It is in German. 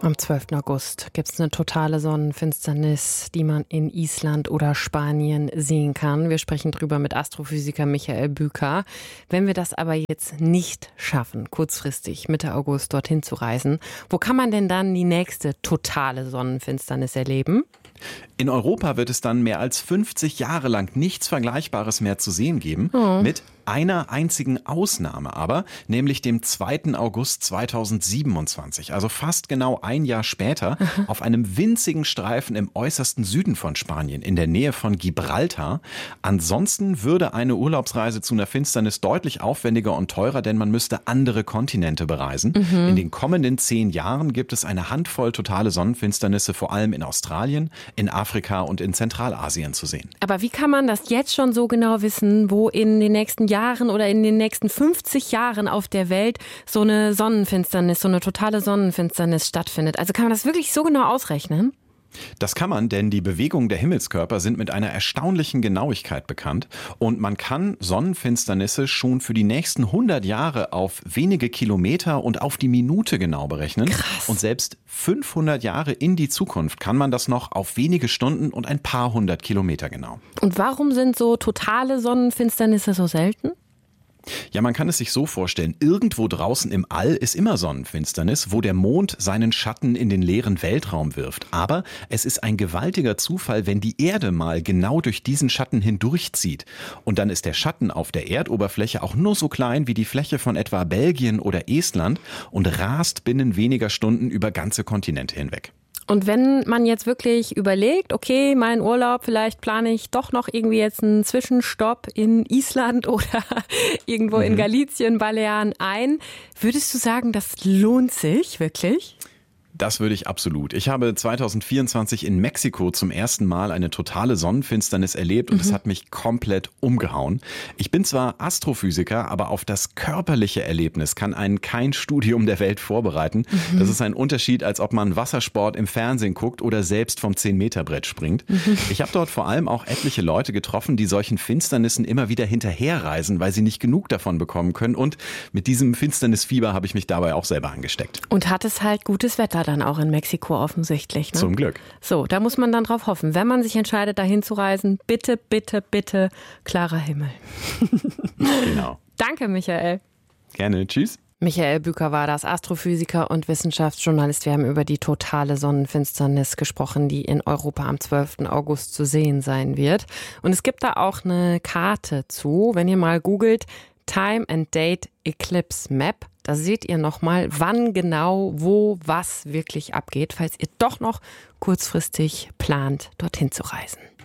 Am 12. August gibt es eine totale Sonnenfinsternis, die man in Island oder Spanien sehen kann. Wir sprechen drüber mit Astrophysiker Michael Büker. Wenn wir das aber jetzt nicht schaffen, kurzfristig Mitte August dorthin zu reisen, wo kann man denn dann die nächste totale Sonnenfinsternis erleben? In Europa wird es dann mehr als 50 Jahre lang nichts Vergleichbares mehr zu sehen geben, mit einer einzigen Ausnahme aber, nämlich dem 2. August 2027, also fast genau ein Jahr später, auf einem winzigen Streifen im äußersten Süden von Spanien, in der Nähe von Gibraltar. Ansonsten würde eine Urlaubsreise zu einer Finsternis deutlich aufwendiger und teurer, denn man müsste andere Kontinente bereisen. In den kommenden 10 Jahren gibt es eine Handvoll totale Sonnenfinsternisse, vor allem in Australien, in Afrika und in Zentralasien zu sehen. Aber wie kann man das jetzt schon so genau wissen, wo in den nächsten Jahren oder in den nächsten 50 Jahren auf der Welt so eine Sonnenfinsternis, so eine totale Sonnenfinsternis stattfindet? Also kann man das wirklich so genau ausrechnen? Das kann man, denn die Bewegungen der Himmelskörper sind mit einer erstaunlichen Genauigkeit bekannt und man kann Sonnenfinsternisse schon für die nächsten 100 Jahre auf wenige Kilometer und auf die Minute genau berechnen. Krass. Und selbst 500 Jahre in die Zukunft kann man das noch auf wenige Stunden und ein paar hundert Kilometer genau. Und warum sind so totale Sonnenfinsternisse so selten? Ja, man kann es sich so vorstellen, irgendwo draußen im All ist immer Sonnenfinsternis, wo der Mond seinen Schatten in den leeren Weltraum wirft. Aber es ist ein gewaltiger Zufall, wenn die Erde mal genau durch diesen Schatten hindurchzieht. Und dann ist der Schatten auf der Erdoberfläche auch nur so klein wie die Fläche von etwa Belgien oder Estland und rast binnen weniger Stunden über ganze Kontinente hinweg. Und wenn man jetzt wirklich überlegt, okay, mein Urlaub, vielleicht plane ich doch noch irgendwie jetzt einen Zwischenstopp in Island oder irgendwo in Galicien, Balearen ein, würdest du sagen, das lohnt sich wirklich? Das würde ich absolut. Ich habe 2024 in Mexiko zum ersten Mal eine totale Sonnenfinsternis erlebt und es hat mich komplett umgehauen. Ich bin zwar Astrophysiker, aber auf das körperliche Erlebnis kann einen kein Studium der Welt vorbereiten. Das ist ein Unterschied, als ob man Wassersport im Fernsehen guckt oder selbst vom 10-Meter-Brett springt. Ich habe dort vor allem auch etliche Leute getroffen, die solchen Finsternissen immer wieder hinterherreisen, weil sie nicht genug davon bekommen können. Und mit diesem Finsternisfieber habe ich mich dabei auch selber angesteckt. Und hat es halt gutes Wetter dann auch in Mexiko offensichtlich, ne? Zum Glück. So, da muss man dann drauf hoffen. Wenn man sich entscheidet, dahin zu reisen, bitte, bitte, bitte, klarer Himmel. Genau. Danke, Michael. Gerne. Tschüss. Michael Büker war das, Astrophysiker und Wissenschaftsjournalist. Wir haben über die totale Sonnenfinsternis gesprochen, die in Europa am 12. August zu sehen sein wird. Und es gibt da auch eine Karte zu. Wenn ihr mal googelt, Time and Date Eclipse Map, da seht ihr nochmal, wann genau, wo, was wirklich abgeht, falls ihr doch noch kurzfristig plant, dorthin zu reisen.